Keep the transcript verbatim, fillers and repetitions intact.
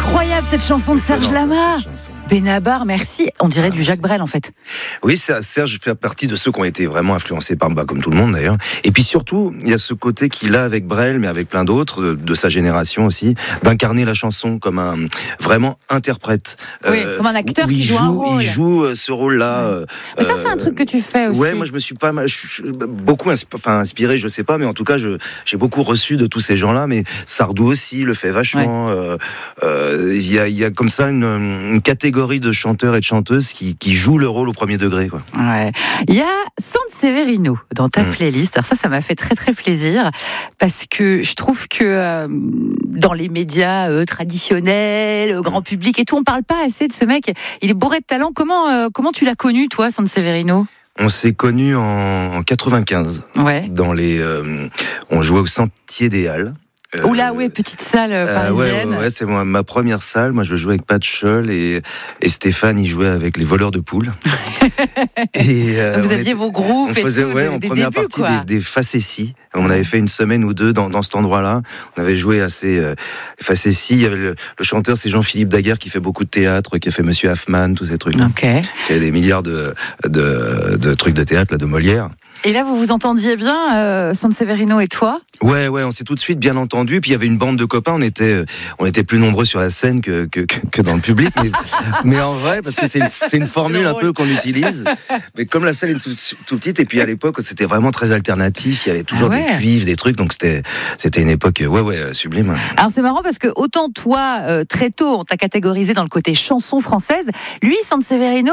Incroyable cette chanson de Serge Lama. Benabar, merci. On dirait du Jacques Brel en fait. Oui, Serge fait partie de ceux qui ont été vraiment influencés par, bah, comme tout le monde d'ailleurs. Et puis surtout, il y a ce côté qu'il a avec Brel, mais avec plein d'autres, de, de sa génération aussi, d'incarner la chanson comme un vraiment interprète. Oui, euh, comme un acteur qui joue, joue un rôle. Il joue ce rôle-là. Ouais. Mais ça, c'est un truc que tu fais aussi. Ouais, moi je me suis pas mal, je, je, beaucoup insp- enfin, inspiré, je sais pas, mais en tout cas, je, j'ai beaucoup reçu de tous ces gens-là. Mais Sardou aussi le fait vachement. Il ouais. euh, y, a, y a comme ça une, une catégorie de chanteurs et de chanteuses qui, qui jouent le rôle au premier degré, quoi. Ouais. Il y a Sanseverino dans ta mmh. playlist. Alors ça, ça m'a fait très très plaisir parce que je trouve que euh, dans les médias euh, traditionnels, grand public et tout, on parle pas assez de ce mec. Il est bourré de talent. Comment euh, comment tu l'as connu, toi, Sanseverino ? On s'est connus en, en quatre-vingt-quinze. Ouais. Dans les, euh, on jouait au Sentier des Halles. Euh, Oula, oui, petite salle parisienne. Euh, ouais, ouais, ouais, c'est moi, ma première salle. Moi, je jouais avec Pat Scholl et, et Stéphane, il jouait avec les voleurs de poules. et, euh, Vous aviez était, vos groupes on faisait, et tout, ouais, des, en des première débuts, partie des, des facéties. On avait fait une semaine ou deux dans, dans cet endroit-là. On avait joué à ces euh, facéties. Il y avait le, le chanteur, c'est Jean-Philippe Daguerre qui fait beaucoup de théâtre, qui a fait Monsieur Hoffmann, tous ces trucs. Okay. Qui a des milliards de, de, de trucs de théâtre, là, de Molière. Et là, vous vous entendiez bien, euh, Sanseverino et toi ? Ouais, ouais, on s'est tout de suite bien entendu. Puis il y avait une bande de copains. On était, on était plus nombreux sur la scène que que, que dans le public. Mais, mais en vrai, parce que c'est une, c'est une formule un peu qu'on utilise. Mais comme la salle est tout, tout petite, et puis à l'époque, c'était vraiment très alternatif. Il y avait toujours ah ouais. des cuivres, des trucs. Donc c'était, c'était une époque, ouais, ouais, sublime. Alors c'est marrant parce que autant toi, euh, très tôt, on t'a catégorisé dans le côté chanson française. Lui, Sanseverino,